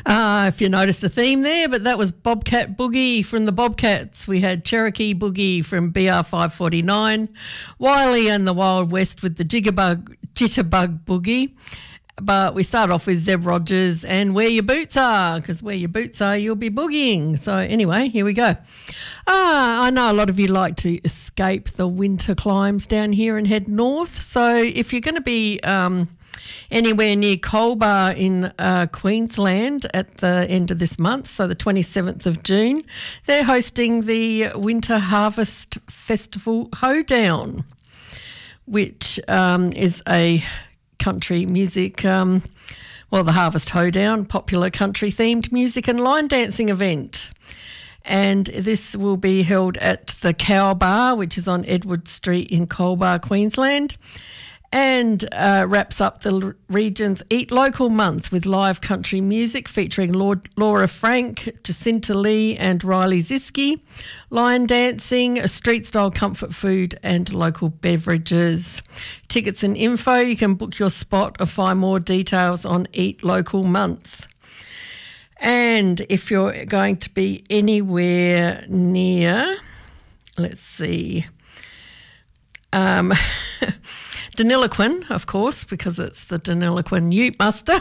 If you noticed a theme there, but that was Bobcat Boogie from the Bobcats. We had Cherokee Boogie from BR 549, Wiley and the Wild West with the Jitterbug Boogie. But we start off with Zeb Rogers and Where Your Boots Are, because where your boots are, you'll be boogieing. So anyway, here we go. I know a lot of you like to escape the winter climes down here and head north. So if you're going to be anywhere near Colbar in Queensland at the end of this month, so the 27th of June, they're hosting the Winter Harvest Festival Hoedown, which is a country music, the Harvest Hoedown, popular country-themed music and line dancing event. And this will be held at the Cow Bar, which is on Edward Street in Colbar, Queensland, and wraps up the region's Eat Local month with live country music featuring Laura Frank, Jacinta Lee and Riley Ziski, line dancing, street-style comfort food and local beverages. Tickets and info, you can book your spot or find more details on Eat Local month. And if you're going to be anywhere near, let's see, Deniliquin, of course, because it's the Deniliquin Ute Muster,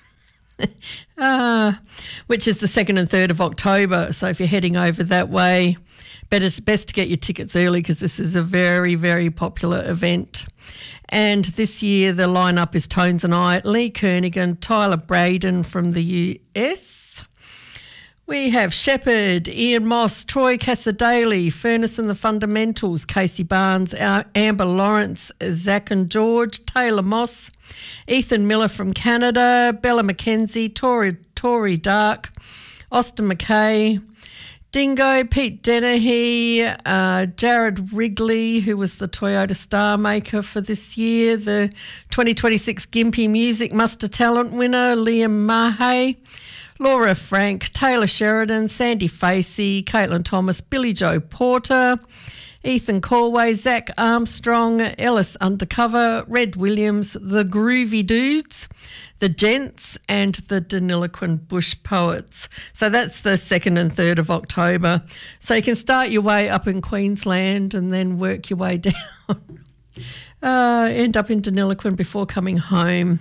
which is the 2nd and 3rd of October. So if you're heading over that way, best to get your tickets early because this is a very, very popular event. And this year the lineup is Tones and I, Lee Kernaghan, Tyler Braden from the US. We have Shepherd, Ian Moss, Troy Casadale, Furness and the Fundamentals, Casey Barnes, Amber Lawrence, Zach and George, Taylor Moss, Ethan Miller from Canada, Bella McKenzie, Tori Dark, Austin McKay, Dingo, Pete Dennehy, Jared Wrigley, who was the Toyota Star Maker for this year, the 2026 Gympie Music Muster Talent winner, Liam Mahay, Laura Frank, Taylor Sheridan, Sandy Facey, Caitlin Thomas, Billy Joe Porter, Ethan Corway, Zach Armstrong, Ellis Undercover, Red Williams, the Groovy Dudes, the Gents and the Deniliquin Bush Poets. So that's the 2nd and 3rd of October. So you can start your way up in Queensland and then work your way down. End up in Deniliquin before coming home.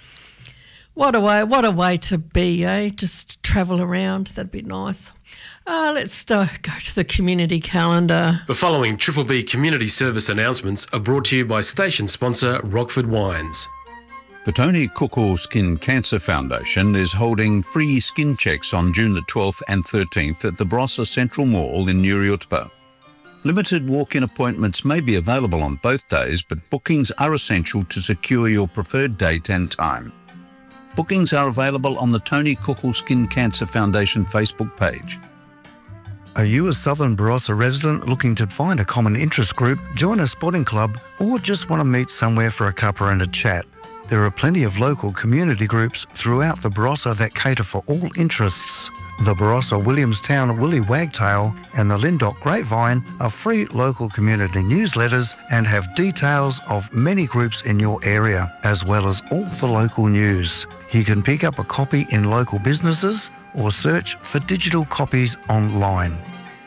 What a way to be, eh? Just travel around. That'd be nice. Let's go to the community calendar. The following Triple B community service announcements are brought to you by station sponsor Rockford Wines. The Tony Cookall Skin Cancer Foundation is holding free skin checks on June the 12th and 13th at the Barossa Central Mall in Nuriutpa. Limited walk-in appointments may be available on both days, but bookings are essential to secure your preferred date and time. Bookings are available on the Tony Cookall Skin Cancer Foundation Facebook page. Are you a Southern Barossa resident looking to find a common interest group, join a spotting club, or just want to meet somewhere for a cuppa and a chat? There are plenty of local community groups throughout the Barossa that cater for all interests. The Barossa Williamstown Willy Wagtail and the Linddock Grapevine are free local community newsletters and have details of many groups in your area, as well as all the local news. You can pick up a copy in local businesses or search for digital copies online.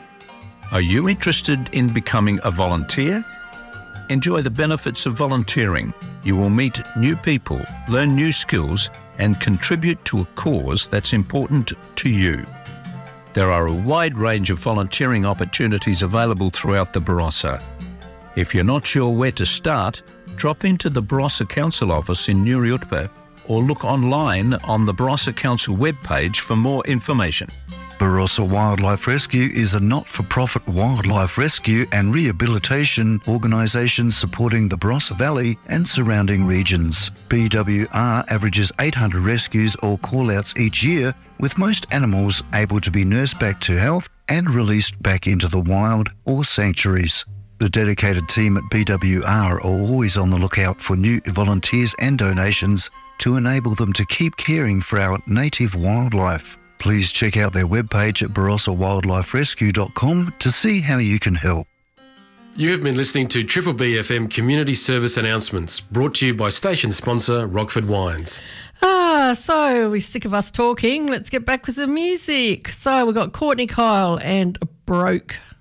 Are you interested in becoming a volunteer? Enjoy the benefits of volunteering. You will meet new people, learn new skills, and contribute to a cause that's important to you. There are a wide range of volunteering opportunities available throughout the Barossa. If you're not sure where to start, drop into the Barossa Council office in Nuriutpa or look online on the Barossa Council webpage for more information. Barossa Wildlife Rescue is a not-for-profit wildlife rescue and rehabilitation organisation supporting the Barossa Valley and surrounding regions. BWR averages 800 rescues or call-outs each year, with most animals able to be nursed back to health and released back into the wild or sanctuaries. The dedicated team at BWR are always on the lookout for new volunteers and donations to enable them to keep caring for our native wildlife. Please check out their webpage at barossawildliferescue.com to see how you can help. You have been listening to Triple B FM community service announcements brought to you by station sponsor Rockford Wines. So we're sick of us talking. Let's get back with the music. So we've got Courtney Kyle and Broke.